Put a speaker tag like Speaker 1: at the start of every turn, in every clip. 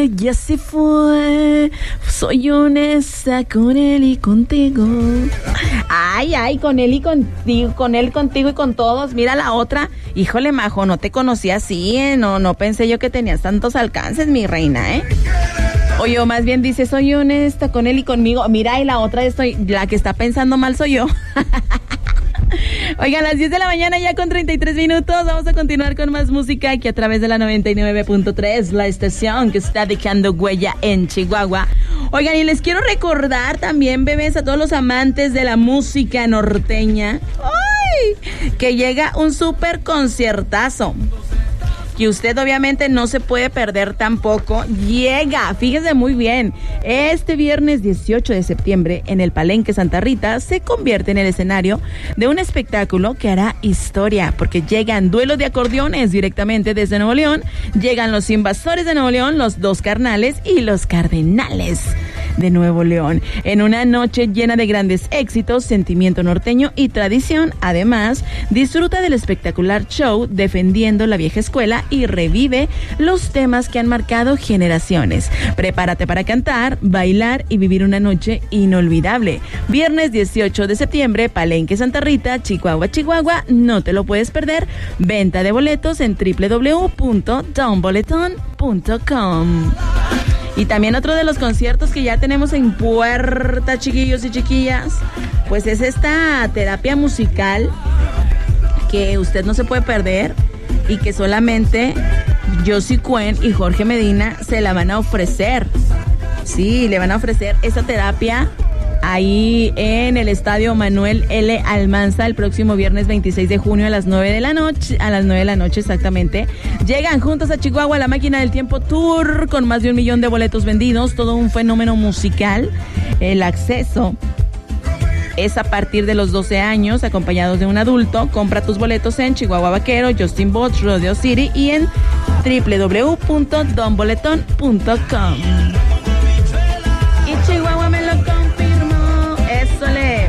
Speaker 1: ya se fue. Soy honesta con él y contigo. Ay, con él y contigo, con él, contigo y con todos. Mira la otra. Híjole, Majo, no te conocí así, ¿eh? No pensé yo que tenías tantos alcances, mi reina, ¿eh? Oye, o más bien dice, soy honesta con él y conmigo. Mira, y la otra, la que está pensando mal soy yo. Oigan, a las 10 de la mañana ya con 33 minutos, vamos a continuar con más música aquí a través de la 99.3, la estación que está dejando huella en Chihuahua. Oigan, y les quiero recordar también, bebés, a todos los amantes de la música norteña, ¡ay!, que llega un súper conciertazo que usted obviamente no se puede perder tampoco. Llega, fíjese muy bien, este viernes 18 de septiembre en el Palenque Santa Rita se convierte en el escenario de un espectáculo que hará historia, porque llegan duelos de acordeones directamente desde Nuevo León, llegan los Invasores de Nuevo León, los Dos Carnales y los Cardenales de Nuevo León, en una noche llena de grandes éxitos, sentimiento norteño y tradición. Además, disfruta del espectacular show defendiendo la vieja escuela y revive los temas que han marcado generaciones. Prepárate para cantar, bailar y vivir una noche inolvidable. Viernes 18 de septiembre, Palenque Santa Rita, Chihuahua, Chihuahua, no te lo puedes perder. Venta de boletos en www.donboleton.com. Y también otro de los conciertos que ya tenemos en puerta, chiquillos y chiquillas, pues es esta terapia musical que usted no se puede perder y que solamente Josie Cuen y Jorge Medina se la van a ofrecer. Sí, le van a ofrecer esa terapia ahí en el Estadio Manuel L. Almanza el próximo viernes 26 de junio a las 9 de la noche, exactamente. Llegan juntos a Chihuahua la Máquina del Tiempo Tour con más de 1 millón de boletos vendidos, todo un fenómeno musical. El acceso es a partir de los 12 años, acompañados de un adulto. Compra tus boletos en Chihuahua Vaquero, Justin Bosch, Rodeo City y en www.donboleton.com. Y Chihuahua me lo confirmó. Ésole.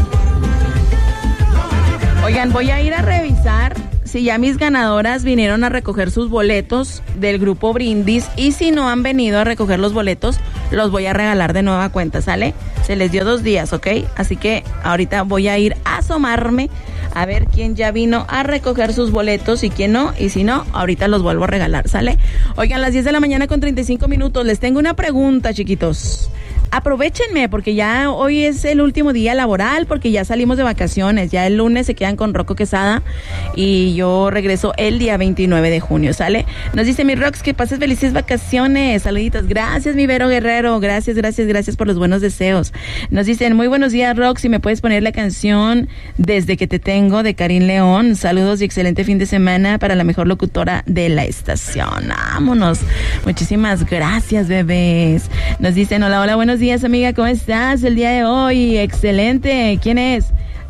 Speaker 1: Oigan, voy a ir a revisar si ya mis ganadoras vinieron a recoger sus boletos del grupo Brindis, y si no han venido a recoger los boletos, los voy a regalar de nueva cuenta, ¿sale? Se les dio 2 días, ¿ok? Así que ahorita voy a ir a asomarme a ver quién ya vino a recoger sus boletos y quién no, y si no, ahorita los vuelvo a regalar, ¿sale? Oigan, las 10 de la mañana con 35 minutos, les tengo una pregunta, chiquitos. Aprovechenme porque ya hoy es el último día laboral, porque ya salimos de vacaciones, ya el lunes se quedan con Rocco Quesada y yo regreso el día 29 de junio, ¿sale? Nos dice mi Rox que pases felices vacaciones, saluditos, gracias mi Vero Guerrero, gracias por los buenos deseos. Nos dicen, muy buenos días Rox, si me puedes poner la canción Desde que te tengo de Karim León, saludos y excelente fin de semana para la mejor locutora de la estación, vámonos, muchísimas gracias bebés. Nos dicen, hola, buenos días amiga, ¿cómo estás el día de hoy? Excelente. ¿Quién es?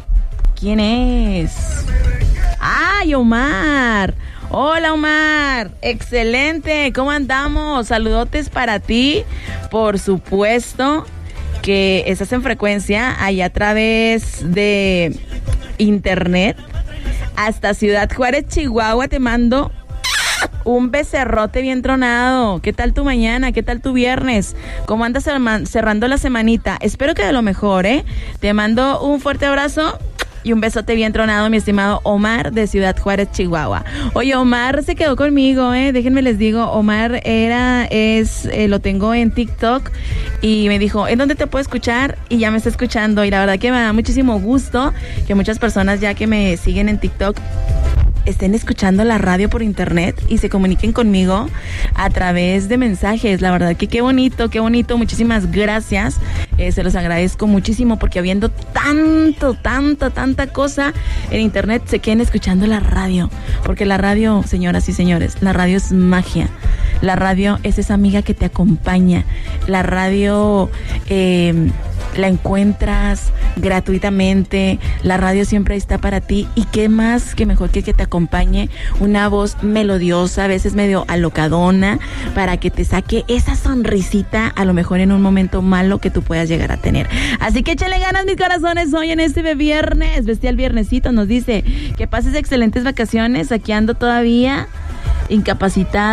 Speaker 1: ¡Ay, Omar! Hola Omar, excelente, ¿cómo andamos? Saludotes para ti, por supuesto que estás en frecuencia ahí a través de internet hasta Ciudad Juárez, Chihuahua. Te mando un becerrote bien tronado. ¿Qué tal tu mañana? ¿Qué tal tu viernes? ¿Cómo andas cerrando la semanita? Espero que de lo mejor, ¿eh? Te mando un fuerte abrazo y un besote bien tronado, mi estimado Omar de Ciudad Juárez, Chihuahua. Oye, Omar se quedó conmigo, déjenme les digo, Omar lo tengo en TikTok y me dijo, ¿en dónde te puedo escuchar? Y ya me está escuchando y la verdad que me da muchísimo gusto que muchas personas ya que me siguen en TikTok estén escuchando la radio por internet y se comuniquen conmigo a través de mensajes. La verdad que qué bonito, muchísimas gracias, se los agradezco muchísimo porque habiendo tanta cosa en internet, se queden escuchando la radio, porque la radio, señoras y señores, la radio es magia, la radio es esa amiga que te acompaña, la radio la encuentras gratuitamente, la radio siempre está para ti, y qué más que mejor que te acompañe una voz melodiosa, a veces medio alocadona, para que te saque esa sonrisita a lo mejor en un momento malo que tú puedas llegar a tener. Así que échale ganas, mis corazones, hoy en este viernes, bestial viernesito. Nos dice que pases excelentes vacaciones, aquí ando todavía incapacitado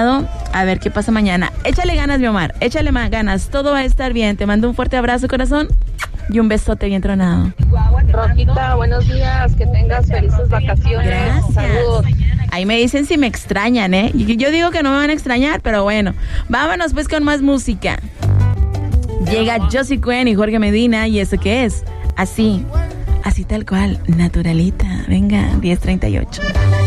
Speaker 1: A ver qué pasa mañana. Échale ganas, mi Omar. Échale más ganas. Todo va a estar bien. Te mando un fuerte abrazo, corazón. Y un besote bien tronado.
Speaker 2: Rosita, buenos días. Que tengas felices vacaciones.
Speaker 1: Gracias.
Speaker 2: Saludos.
Speaker 1: Ahí me dicen si me extrañan, ¿eh? Yo digo que no me van a extrañar, pero bueno. Vámonos pues con más música. Llega Josie Cuen y Jorge Medina. ¿Y eso qué es? Así tal cual. Naturalita. Venga, 10:38.